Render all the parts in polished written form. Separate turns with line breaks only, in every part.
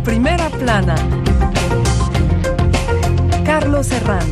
Primera plana. Carlos Herranz.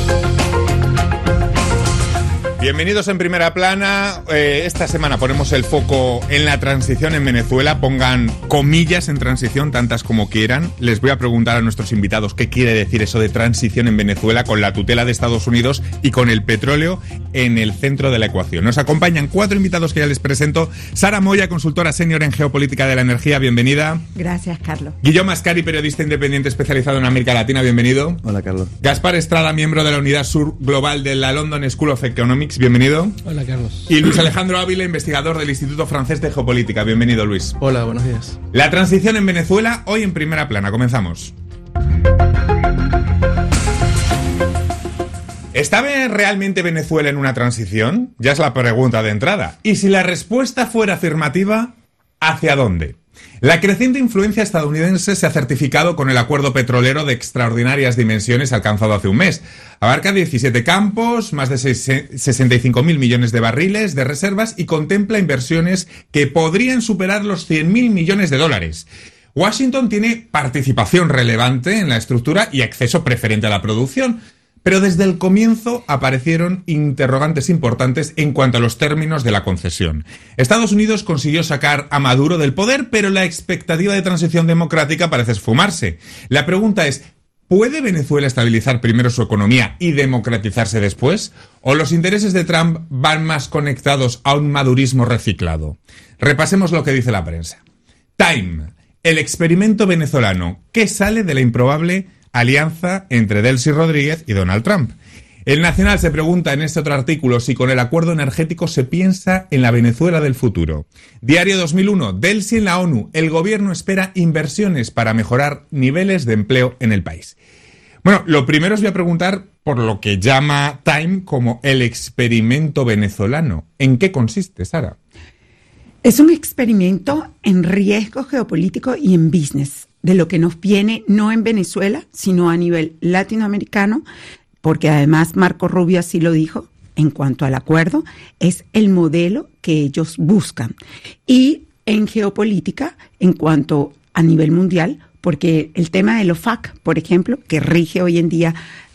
Bienvenidos en Primera Plana. Esta semana ponemos el foco en la transición en Venezuela. Pongan comillas en transición, tantas como quieran. Les voy a preguntar a nuestros invitados qué quiere decir eso de transición en Venezuela con la tutela de Estados Unidos y con el petróleo en el centro de la ecuación. Nos acompañan 4 invitados que ya les presento. Sara Moya, consultora senior en geopolítica de la energía. Bienvenida.
Gracias, Carlos.
Guillaume Ascari, periodista independiente especializado en América Latina. Bienvenido.
Hola, Carlos.
Gaspar Estrada, miembro de la Unidad Sur Global de la London School of Economics. Bienvenido.
Hola, Carlos.
Y Luis Alejandro Ávila, investigador del Instituto Francés de Geopolítica. Bienvenido, Luis.
Hola, buenos días.
La transición en Venezuela, hoy en Primera Plana. Comenzamos. ¿Está realmente Venezuela en una transición? Ya es la pregunta de entrada. Y si la respuesta fuera afirmativa, ¿hacia dónde? La creciente influencia estadounidense se ha certificado con el acuerdo petrolero de extraordinarias dimensiones alcanzado hace un mes. Abarca 17 campos, más de 65.000 millones de barriles de reservas y contempla inversiones que podrían superar los 100.000 millones de dólares. Washington tiene participación relevante en la estructura y acceso preferente a la producción. Pero desde el comienzo aparecieron interrogantes importantes en cuanto a los términos de la concesión. Estados Unidos consiguió sacar a Maduro del poder, pero la expectativa de transición democrática parece esfumarse. La pregunta es, ¿puede Venezuela estabilizar primero su economía y democratizarse después? ¿O los intereses de Trump van más conectados a un madurismo reciclado? Repasemos lo que dice la prensa. Time, el experimento venezolano. ¿Qué sale de la improbable alianza entre Delcy Rodríguez y Donald Trump? El Nacional se pregunta en este otro artículo si con el acuerdo energético se piensa en la Venezuela del futuro. Diario 2001, Delcy en la ONU. El gobierno espera inversiones para mejorar niveles de empleo en el país. Bueno, lo primero os voy a preguntar por lo que llama Time como el experimento venezolano. ¿En qué consiste, Sara?
Es un experimento en riesgo geopolítico y en business, de lo que nos viene no en Venezuela, sino a nivel latinoamericano, porque además Marco Rubio así lo dijo en cuanto al acuerdo, es el modelo que ellos buscan. Y en geopolítica, en cuanto a nivel mundial, porque el tema del OFAC, por ejemplo, que rige hoy en día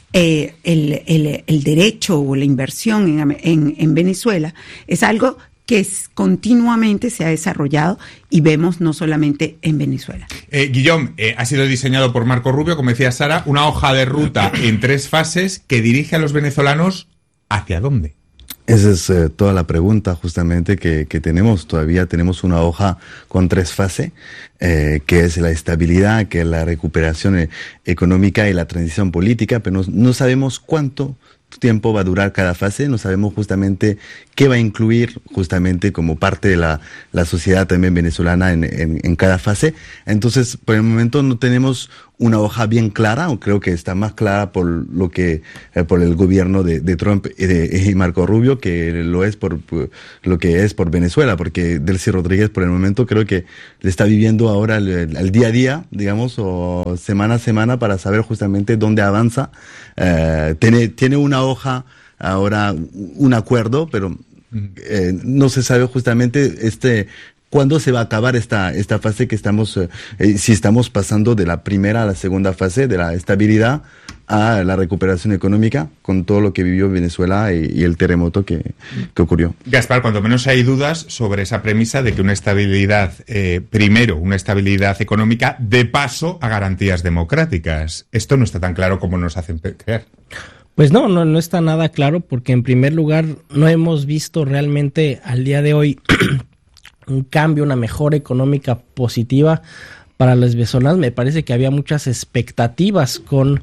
el derecho o la inversión en Venezuela, es algo que continuamente se ha desarrollado y vemos no solamente en Venezuela.
Guillaume, ha sido diseñado por Marco Rubio, como decía Sara, una hoja de ruta en 3 fases que dirige a los venezolanos ¿hacia dónde?
Esa es toda la pregunta justamente que tenemos. Todavía tenemos una hoja con 3 fases, que es la estabilidad, que es la recuperación económica y la transición política, pero no sabemos cuánto tiempo va a durar cada fase, no sabemos justamente qué va a incluir justamente como parte de la sociedad también venezolana en cada fase. Entonces, por el momento no tenemos una hoja bien clara, o creo que está más clara por lo que por el gobierno de Trump y Marco Rubio, que lo es por lo que es por Venezuela, porque Delcy Rodríguez por el momento creo que le está viviendo ahora el día a día, digamos, o semana a semana para saber justamente dónde avanza. Tiene una hoja ahora, un acuerdo, pero no se sabe justamente ¿cuándo se va a acabar esta fase que estamos, si estamos pasando de la primera a la segunda fase, de la estabilidad a la recuperación económica, con todo lo que vivió Venezuela y el terremoto que ocurrió?
Gaspar, cuando menos hay dudas sobre esa premisa de que una estabilidad, primero, una estabilidad económica, de paso a garantías democráticas. Esto no está tan claro como nos hacen creer.
Pues no está nada claro, porque en primer lugar no hemos visto realmente al día de hoy un cambio, una mejora económica positiva para los venezolanos. Me parece que había muchas expectativas con,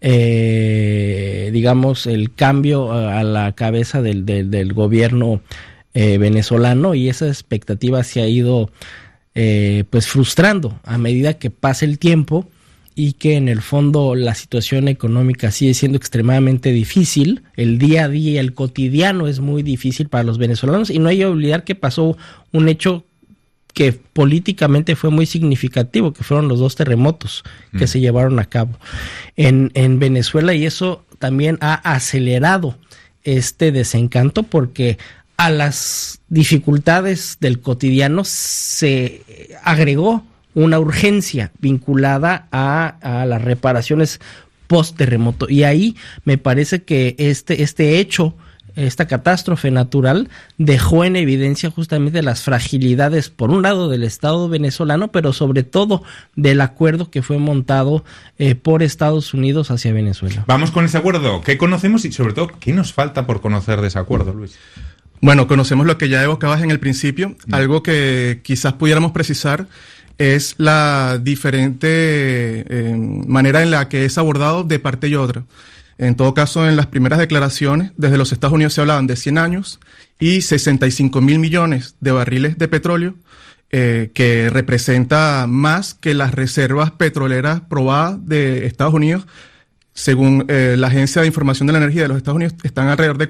digamos, el cambio a la cabeza del gobierno venezolano, y esa expectativa se ha ido pues frustrando a medida que pasa el tiempo, y que en el fondo la situación económica sigue siendo extremadamente difícil. El día a día, el cotidiano es muy difícil para los venezolanos, y no hay que olvidar que pasó un hecho que políticamente fue muy significativo, que fueron los 2 terremotos que se llevaron a cabo en Venezuela, y eso también ha acelerado este desencanto, porque a las dificultades del cotidiano se agregó una urgencia vinculada a las reparaciones post-terremoto. Y ahí me parece que este hecho, esta catástrofe natural, dejó en evidencia justamente las fragilidades, por un lado, del Estado venezolano, pero sobre todo del acuerdo que fue montado por Estados Unidos hacia Venezuela.
Vamos con ese acuerdo. ¿Qué conocemos y, sobre todo, qué nos falta por conocer de ese acuerdo, Luis?
Bueno, conocemos lo que ya evocabas en el principio. Algo que quizás pudiéramos precisar es la diferente manera en la que es abordado de parte y otra. En todo caso, en las primeras declaraciones, desde los Estados Unidos se hablaban de 100 años y 65,000 millones de barriles de petróleo, que representa más que las reservas petroleras probadas de Estados Unidos. Según la Agencia de Información de la Energía de los Estados Unidos, están alrededor de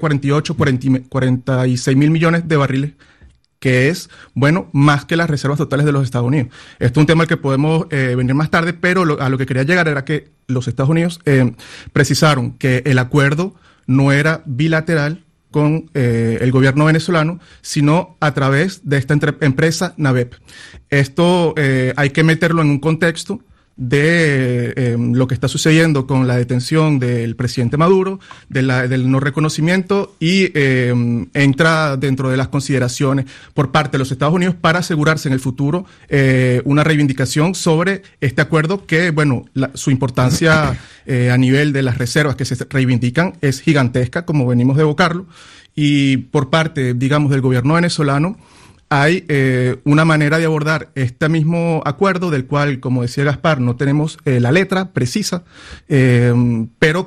46,000 millones de barriles, que es, bueno, más que las reservas totales de los Estados Unidos. Esto es un tema al que podemos venir más tarde, pero a lo que quería llegar era que los Estados Unidos precisaron que el acuerdo no era bilateral con el gobierno venezolano, sino a través de esta empresa NAVEP. Esto hay que meterlo en un contexto de lo que está sucediendo con la detención del presidente Maduro, del no reconocimiento, y entra dentro de las consideraciones por parte de los Estados Unidos para asegurarse en el futuro una reivindicación sobre este acuerdo que, bueno, su importancia a nivel de las reservas que se reivindican es gigantesca, como venimos de evocarlo, y por parte, digamos, del gobierno venezolano hay una manera de abordar este mismo acuerdo, del cual, como decía Gaspar, no tenemos la letra precisa, pero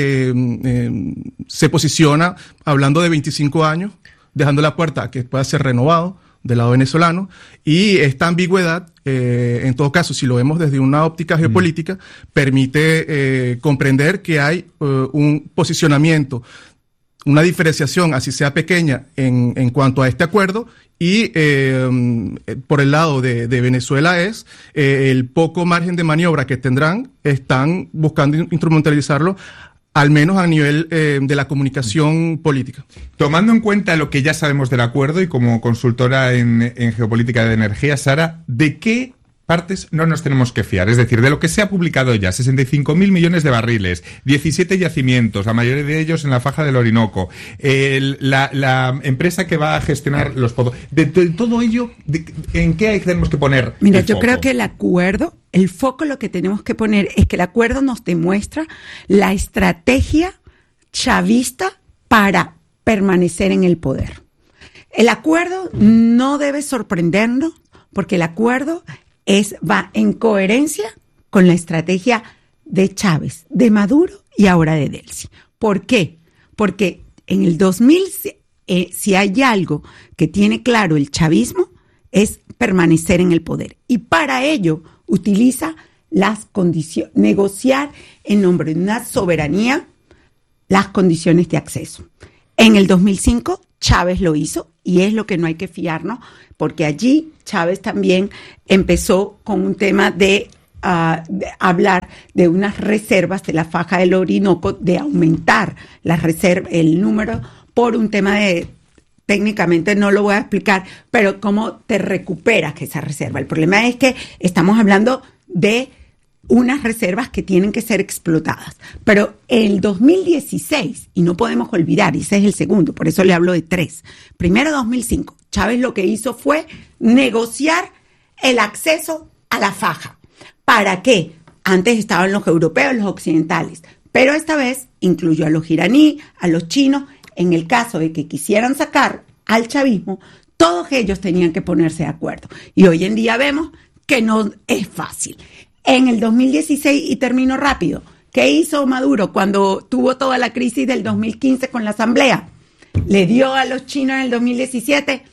que se posiciona hablando de 25 años, dejando la puerta a que pueda ser renovado del lado venezolano, y esta ambigüedad, en todo caso, si lo vemos desde una óptica geopolítica, permite comprender que hay un posicionamiento, una diferenciación, así sea pequeña, en cuanto a este acuerdo, y por el lado de Venezuela es el poco margen de maniobra que tendrán, están buscando instrumentalizarlo, al menos a nivel de la comunicación política.
Tomando en cuenta lo que ya sabemos del acuerdo y como consultora en geopolítica de energía, Sara, ¿de qué partes no nos tenemos que fiar? Es decir, de lo que se ha publicado ya, 65,000 millones de barriles, 17 yacimientos, la mayoría de ellos en la faja del Orinoco, la empresa que va a gestionar los pozos, de todo ello, ¿en qué tenemos que poner?
Mira, yo creo que el acuerdo, el foco lo que tenemos que poner es que el acuerdo nos demuestra la estrategia chavista para permanecer en el poder. El acuerdo no debe sorprendernos, porque el acuerdo va en coherencia con la estrategia de Chávez, de Maduro y ahora de Delcy. ¿Por qué? Porque en el 2000, si hay algo que tiene claro el chavismo, es permanecer en el poder. Y para ello utiliza las condiciones, negociar en nombre de una soberanía las condiciones de acceso. En el 2005 Chávez lo hizo, y es lo que no hay que fiarnos, porque allí Chávez también empezó con un tema de hablar de unas reservas de la faja del Orinoco, de aumentar las reservas, el número, por un tema de, técnicamente no lo voy a explicar, pero cómo te recuperas esa reserva. El problema es que estamos hablando de unas reservas que tienen que ser explotadas. Pero en el 2016, y no podemos olvidar, y ese es el segundo, por eso le hablo de tres. Primero, 2005, Chávez lo que hizo fue negociar el acceso a la faja. ¿Para qué? Antes estaban los europeos, los occidentales, pero esta vez incluyó a los iraníes, a los chinos. En el caso de que quisieran sacar al chavismo, todos ellos tenían que ponerse de acuerdo. Y hoy en día vemos que no es fácil. En el 2016, y termino rápido, ¿qué hizo Maduro cuando tuvo toda la crisis del 2015 con la asamblea? Le dio a los chinos en el 2017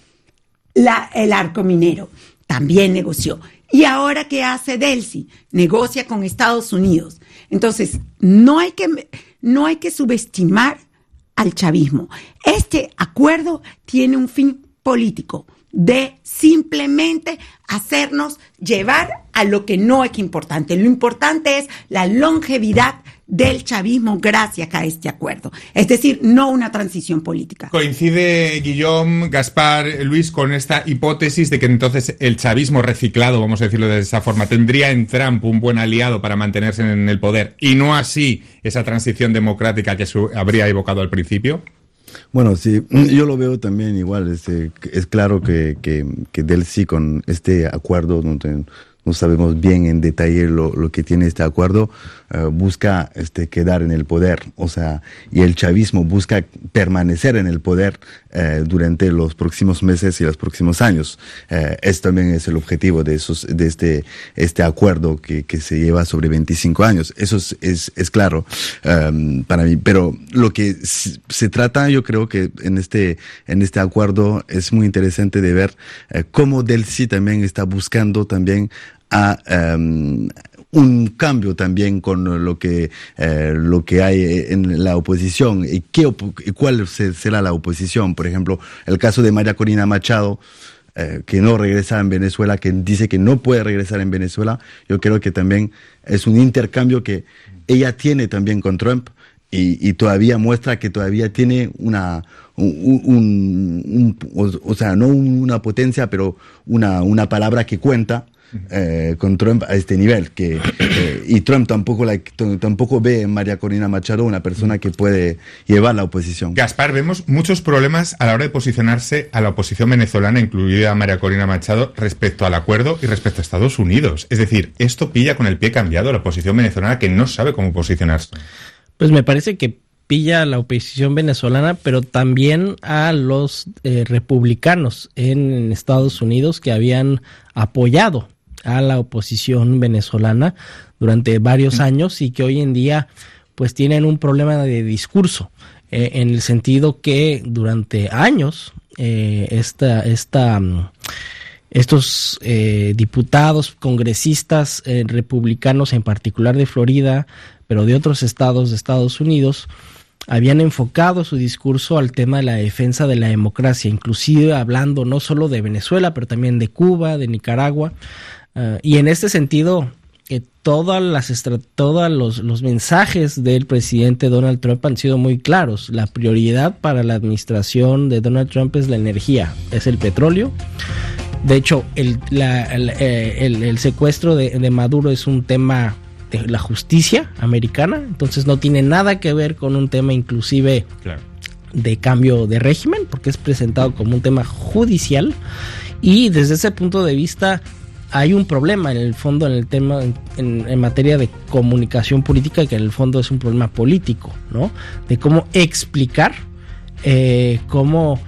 el arco minero. También negoció. ¿Y ahora qué hace Delcy? Negocia con Estados Unidos. Entonces, no hay que subestimar al chavismo. Este acuerdo tiene un fin político, de simplemente hacernos llevar a lo que no es importante. Lo importante es la longevidad del chavismo gracias a este acuerdo. Es decir, no una transición política.
¿Coincide Guillaume, Gaspar, Luis con esta hipótesis de que entonces el chavismo reciclado, vamos a decirlo de esa forma, tendría en Trump un buen aliado para mantenerse en el poder y no así esa transición democrática que habría evocado al principio?
Bueno, sí, yo lo veo también igual. Es claro que Delcy con este acuerdo, no sabemos bien en detalle lo que tiene este acuerdo, busca quedar en el poder, o sea, y el chavismo busca permanecer en el poder durante los próximos meses y los próximos años. También es el objetivo de este acuerdo que se lleva sobre 25 años. Eso es claro para mí. Pero lo que se trata, yo creo que en este acuerdo es muy interesante de ver cómo Delcy también está buscando también a un cambio también con lo que hay en la oposición y cuál será la oposición. Por ejemplo, el caso de María Corina Machado, que no regresa en Venezuela, que dice que no puede regresar en Venezuela. Yo creo que también es un intercambio que ella tiene también con Trump y todavía muestra que todavía tiene o sea, no una potencia, pero una palabra que cuenta con Trump a este nivel, y Trump tampoco ve en María Corina Machado una persona que puede llevar la oposición.
Gaspar, vemos muchos problemas a la hora de posicionarse a la oposición venezolana, incluida María Corina Machado, respecto al acuerdo y respecto a Estados Unidos. Es decir, esto pilla con el pie cambiado a la oposición venezolana, que no sabe cómo posicionarse.
Pues me parece que pilla a la oposición venezolana, pero también a los republicanos en Estados Unidos que habían apoyado a la oposición venezolana durante varios años y que hoy en día pues tienen un problema de discurso, en el sentido que durante años estos diputados, congresistas republicanos, en particular de Florida, pero de otros estados de Estados Unidos, habían enfocado su discurso al tema de la defensa de la democracia, inclusive hablando no solo de Venezuela, pero también de Cuba, de Nicaragua, y en este sentido todos los mensajes del presidente Donald Trump han sido muy claros. La prioridad para la administración de Donald Trump es la energía, es el petróleo. De hecho, el secuestro de Maduro es un tema de la justicia americana, entonces no tiene nada que ver con un tema inclusive de cambio de régimen, porque es presentado como un tema judicial, y desde ese punto de vista hay un problema en el fondo en el tema en materia de comunicación política, que en el fondo es un problema político, ¿no? De cómo explicar cómo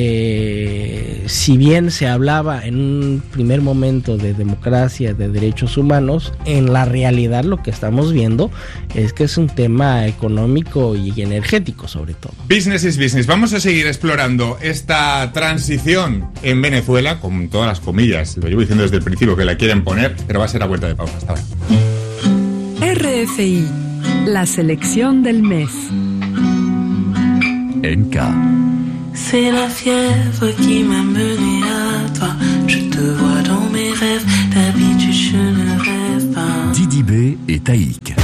si bien se hablaba en un primer momento de democracia, de derechos humanos, en la realidad lo que estamos viendo es que es un tema económico y energético sobre todo.
Business is business. Vamos a seguir explorando esta transición en Venezuela, con todas las comillas, lo llevo diciendo desde el principio que la quieren poner, pero va a ser a vuelta de pausa. Hasta ahora.
RFI, la selección del mes.
MK.
C'est la fièvre qui m'a mené à toi. Je te vois dans mes rêves, d'habitude je ne rêve pas.
Didi B et Taïk.